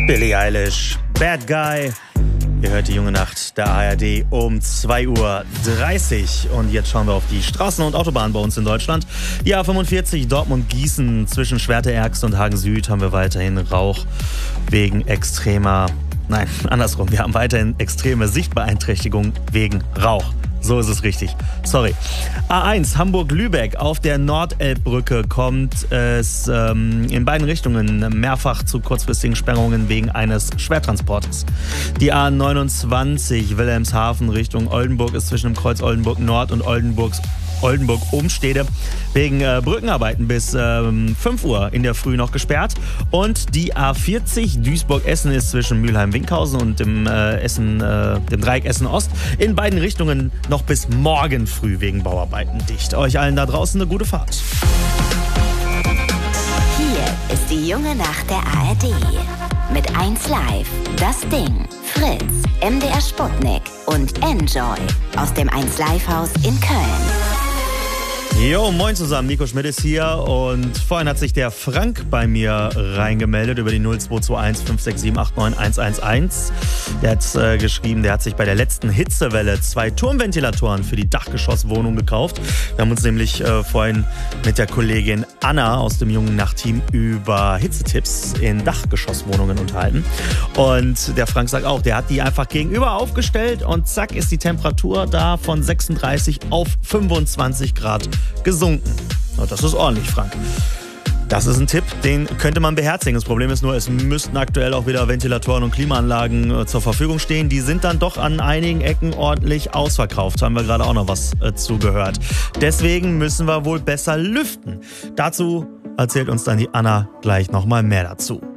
Billie Eilish, Bad Guy. Ihr hört die junge Nacht der ARD um 2:30 Uhr. Und jetzt schauen wir auf die Straßen und Autobahnen bei uns in Deutschland. Die A45 Dortmund-Gießen zwischen Schwerte-Erxt und Hagen-Süd haben wir weiterhin Rauch wegen extremer... Nein, andersrum. Wir haben weiterhin extreme Sichtbeeinträchtigung wegen Rauch. So ist es richtig. Sorry. A1 Hamburg-Lübeck. Auf der Nordelbbrücke kommt es in beiden Richtungen mehrfach zu kurzfristigen Sperrungen wegen eines Schwertransportes. Die A29 Wilhelmshaven Richtung Oldenburg ist zwischen dem Kreuz Oldenburg Nord und Oldenburg-Umstede wegen Brückenarbeiten bis 5 Uhr in der Früh noch gesperrt. Und die A40 Duisburg-Essen ist zwischen Mülheim-Winkhausen und dem Dreieck Essen-Ost in beiden Richtungen noch bis morgen früh wegen Bauarbeiten dicht. Euch allen da draußen eine gute Fahrt. Hier ist die junge Nacht der ARD. Mit 1 Live, Das Ding, Fritz, MDR Sputnik und Enjoy aus dem 1 Live Haus in Köln. Jo, moin zusammen, Nico Schmidt ist hier und vorhin hat sich der Frank bei mir reingemeldet über die 0221 567 89 111. Der hat geschrieben, der hat sich bei der letzten Hitzewelle 2 Turmventilatoren für die Dachgeschosswohnung gekauft. Wir haben uns nämlich vorhin mit der Kollegin Anna aus dem jungen Nachtteam über Hitzetipps in Dachgeschosswohnungen unterhalten. Und der Frank sagt auch, der hat die einfach gegenüber aufgestellt und zack ist die Temperatur da von 36 auf 25 Grad gesunken. Das ist ordentlich, Frank. Das ist ein Tipp, den könnte man beherzigen. Das Problem ist nur, es müssten aktuell auch wieder Ventilatoren und Klimaanlagen zur Verfügung stehen. Die sind dann doch an einigen Ecken ordentlich ausverkauft. Haben wir gerade auch noch was zugehört. Deswegen müssen wir wohl besser lüften. Dazu erzählt uns dann die Anna gleich nochmal mehr dazu.